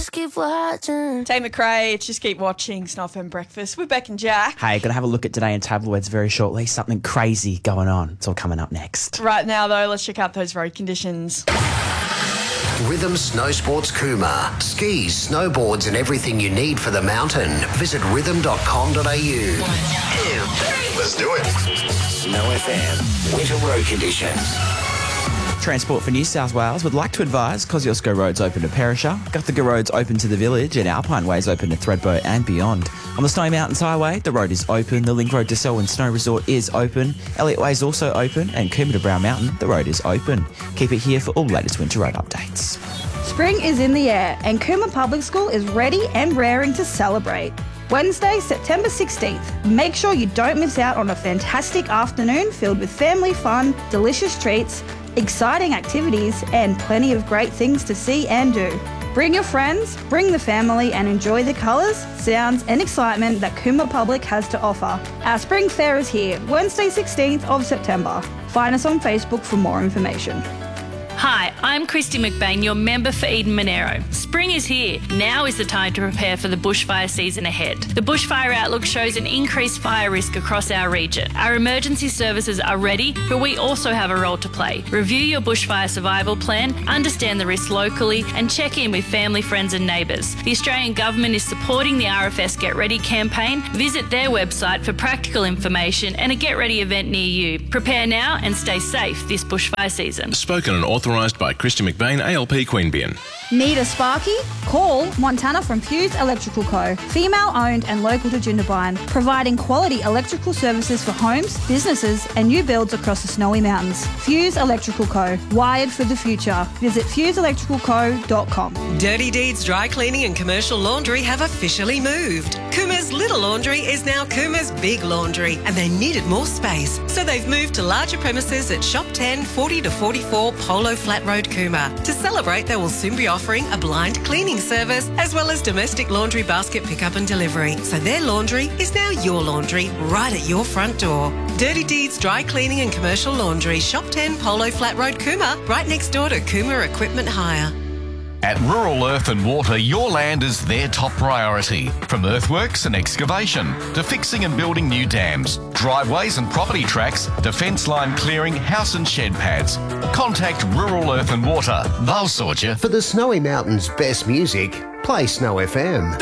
just keep watching. Tay McRae, it's Just Keep Watching, Snow FM Breakfast with Beck and Jack. Hey, going to have a look at Today in Tabloids very shortly. Something crazy going on. It's all coming up next. Right now, though, let's check out those road conditions. Rhythm Snow Sports Cooma. Skis, snowboards and everything you need for the mountain. Visit rhythm.com.au. 1, 2, 3. Let's do it. Snow FM. Winter road conditions. Transport for New South Wales would like to advise Kosciuszko Road's open to Perisher, Guthaga Road's open to the Village and Alpine Way's open to Thredbo and beyond. On the Snowy Mountains Highway, the road is open, the Link Road to Selwyn Snow Resort is open, Elliott Way is also open and Cooma to Brown Mountain, the road is open. Keep it here for all latest winter road updates. Spring is in the air and Cooma Public School is ready and raring to celebrate. Wednesday, September 16th. Make sure you don't miss out on a fantastic afternoon filled with family fun, delicious treats, exciting activities and plenty of great things to see and do. Bring your friends, bring the family and enjoy the colours, sounds and excitement that Cooma Public has to offer. Our spring fair is here, Wednesday 16th of September. Find us on Facebook for more information. Hi, I'm Christy McBain, your member for Eden Monero. Spring is here. Now is the time to prepare for the bushfire season ahead. The Bushfire Outlook shows an increased fire risk across our region. Our emergency services are ready, but we also have a role to play. Review your bushfire survival plan, understand the risks locally, and check in with family, friends and neighbours. The Australian Government is supporting the RFS Get Ready campaign. Visit their website for practical information and a Get Ready event near you. Prepare now and stay safe this bushfire season. Spoken and authorised by Christy McBain, ALP Queanbeyan. Need a Sparky? Call Montana from Fuse Electrical Co. Female owned and local to Jindabyne, providing quality electrical services for homes, businesses and new builds across the Snowy Mountains. Fuse Electrical Co. Wired for the future. Visit fuseelectricalco.com. Dirty Deeds Dry Cleaning and Commercial Laundry have officially moved. Cooma's Little Laundry is now Cooma's Big Laundry and they needed more space. So they've moved to larger premises at Shop 10, 40 to 44 Polo Flat Road, Cooma. To celebrate, they will soon be offering a blind cleaning service as well as domestic laundry basket pickup and delivery. So their laundry is now your laundry right at your front door. Dirty Deeds Dry Cleaning and Commercial Laundry, Shop 10 Polo Flat Road, Cooma, right next door to Cooma Equipment Hire. At Rural Earth and Water, your land is their top priority. From earthworks and excavation to fixing and building new dams, driveways and property tracks to fence line clearing, house and shed pads. Contact Rural Earth and Water. They'll sort you. For the Snowy Mountains' best music, play Snow FM.